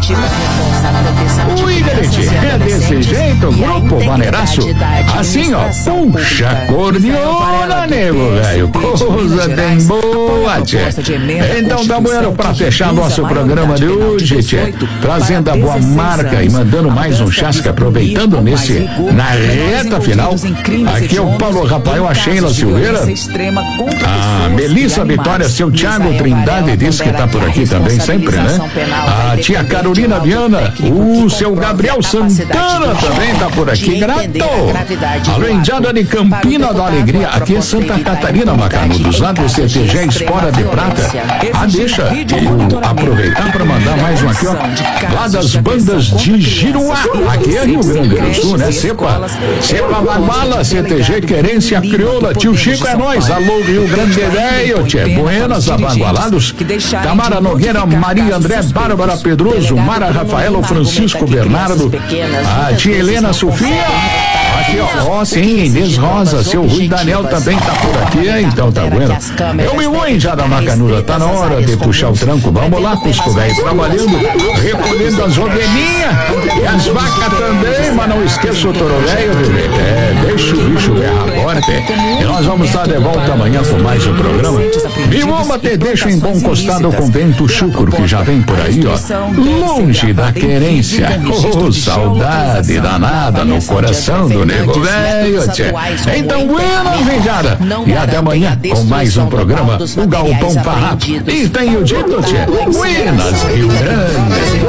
Ui, Derete, é desse jeito, Grupo Maneiraço. Assim, ó, puxa cordiona, nego, velho. Coisa bem boa, tchê. Então tá bueno pra fechar nosso programa de hoje, tchê. Trazendo a boa marca e mandando mais um chasque, aproveitando na reta final. Aqui é o Paulo Rafael, a Sheila Silveira. A Melissa Vitória, seu Thiago Trindade diz que tá por aqui também sempre, né? A tia Carolina Viana, o seu Gabriel Santana também tá por aqui, grato. Alô, Indiana de Campina da Alegria, aqui é Santa Catarina, Macanudos, lá do CTG Espora de Prata. deixa eu aproveitar para mandar mais um aqui, ó, lá das bandas de Giruá, aqui é Rio Grande do Sul, né? Cepa Baguala, CTG Querência Crioula, tio Chico é nós, alô Rio Grande Velho, tchê, Buenas, Abagualados, Tamara Nogueira, Maria André, Bárbara Pedroso, Mara Rafaela, Francisco Bernardo, a tia Helena Sofia, aqui ó, sim, Inês Rosa, seu Rui Daniel também tá por aqui, então tá bueno. Eu me vou já da Macanuda, tá na hora de puxar o tranco, vamos lá, Cusco velho, trabalhando, recolhendo as ovelhinhas e as vacas também, mas não esqueça o toro velho, deixa o bicho berrar forte, e nós vamos estar de volta amanhã com mais um programa. Me vamos te deixo em bom costado com vento chucro que já vem por aí, ó, longe da querência, saudade danada no coração do nego velho, tchê. Então, bueno, vejada, e até amanhã com mais um programa, o Galpão Farrapo. E tenho dito, tchê, buenas, Rio Grande.